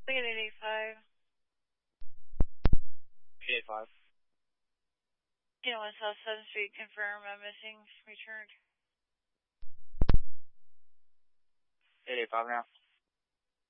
Look at 885. 885. 1 South 7th Street, confirm missing, returned. 885 now.